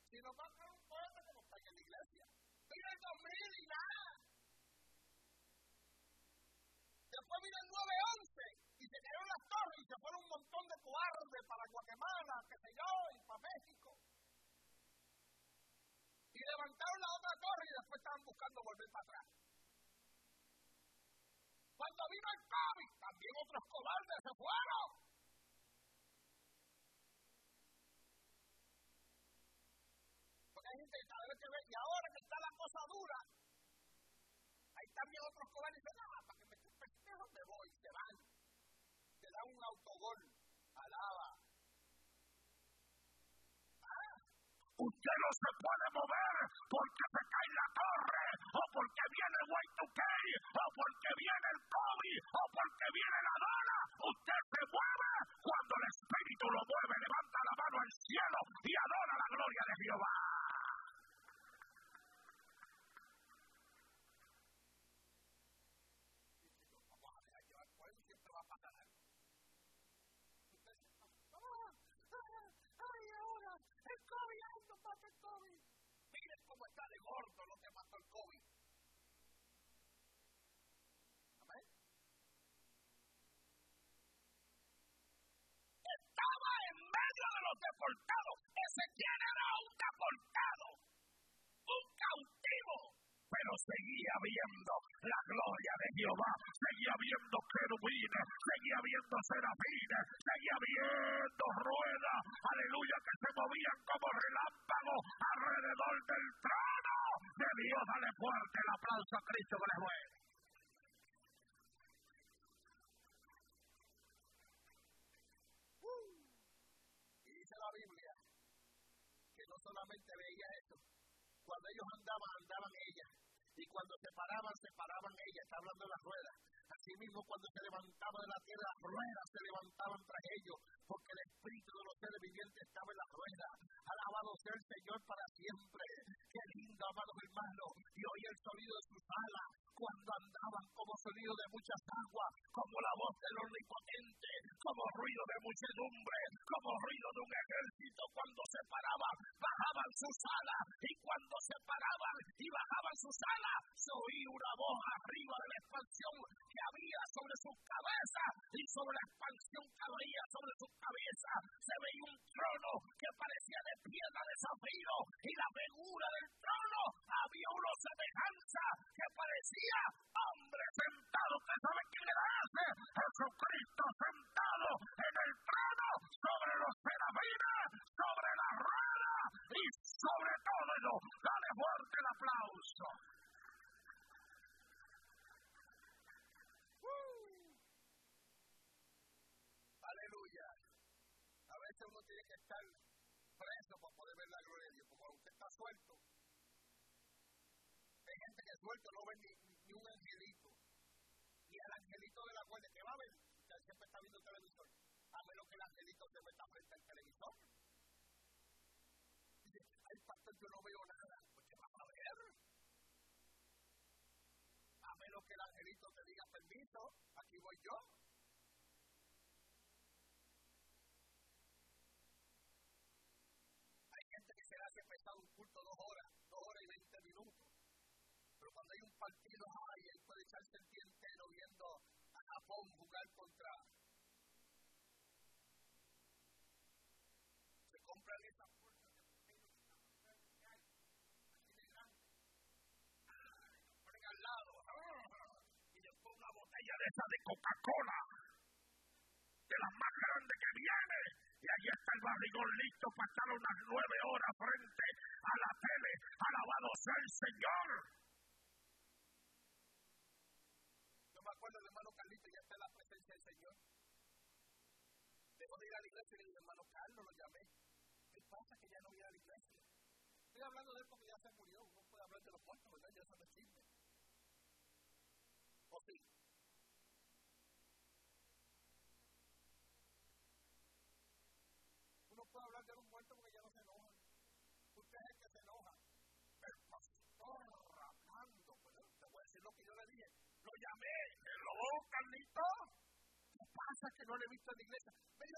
Si nos va a traer un poeta como está en la iglesia. Vino el 2000 y nada. Después vino el 9/11 y se cayeron las torres y se fueron un montón de cobardes para Guatemala, qué sé yo, y para México. Y levantaron la otra torre y después estaban buscando volver para atrás. Cuando vino el COVID, también otros cobardes se fueron. Porque hay gente que cada vez que ve, y ahora que está la cosa dura, hay también otros cobardes y dicen, para que me echen festejo me voy, se van. Te dan un autogol, alaba. Usted no se puede mover porque se cae la torre, o porque viene el Y2K, o porque viene el COVID, o porque viene la dona. Usted se mueve cuando el Espíritu lo mueve, levanta la mano al cielo y adora la gloria de Jehová. Vamos a dejar llevar por eso, siempre va a pasar algo. Ay, ahora, el COVID, ay, no mata el COVID. Miren cómo está de gordo lo que mató el COVID. Amén. Estaba en medio de los deportados. Ezequiel era un deportado, un cautivo. Pero seguía viendo la gloria de Jehová, seguía viendo querubines, seguía viendo serafines, seguía viendo ruedas, aleluya, que se movían como relámpagos alrededor del trono de Dios. Dale fuerte el aplauso a Cristo que le fue. Y dice la Biblia que no solamente veía eso, cuando ellos andaban ellas. Y cuando se paraban ellas. Está hablando de las ruedas. Asimismo, cuando se levantaban de la tierra, las ruedas se levantaban tras ellos, porque el espíritu de los seres vivientes estaba en las ruedas. Alabado sea el Señor para siempre. Qué lindo, amados hermanos. Y oí el sonido de sus alas cuando andaban, como sonido de muchas aguas, como la voz del omnipotente, como ruido de muchedumbre, como ruido de un ejército. Cuando se paraban, bajaban sus alas, y cuando se paraban y bajaban sus alas, se oía una voz arriba de la expansión que había sobre sus cabezas, y sobre la expansión que había sobre sus cabezas se veía un trono que parecía de piedra de zafiro, y la figura del trono había una semejanza que parecía hombre sentado. ¿Usted sabe quién era ese? Jesucristo sentado en el trono, sobre los serafines, sobre la rueda y sobre todo eso. Dale fuerte el aplauso. Aleluya. A veces uno tiene que estar preso para poder ver la gloria de Dios. Como usted está suelto. Hay gente que suelto no ve ni un angelito. Ni al angelito de la guardia. ¿Qué va a ver? Usted siempre está viendo el televisor. A menos que el angelito se meta frente al televisor. Dice, ay pastor, yo no veo nada. Pues ¿qué vas a ver? A menos que el angelito te diga permiso, aquí voy yo. Hay gente que se le hace pesado un culto 2 horas y 20 minutos. Pero cuando hay un partido, él puede echarse el día entero viendo a Japón jugar contra. Se compran esas puertas de pequeños que hay, así de grandes. Los ponen al lado. Y después una botella De esa de Coca-Cola, de las más grandes que viene, y allí está el barrigón listo para estar unas 9 horas frente a la tele. Alabado sea el Señor. Yo me acuerdo del hermano Carlito, ya está en la presencia del Señor. Dejó de ir a la iglesia y le dije, hermano Carlos, lo llamé. ¿Qué pasa que ya no viene a la iglesia? Estoy hablando de él porque ya se murió. Uno puede hablar de los muertos, ¿verdad? Ya eso no es chisme. ¿O sí? Uno puede hablar de los muertos porque ya no se enojan. Usted es el que se enoja. El pastor hablando, pues te voy a decir lo que yo le dije. Lo llamé, Hello, Carlito. ¿Qué pasa que no le he visto en la iglesia? Me dijo,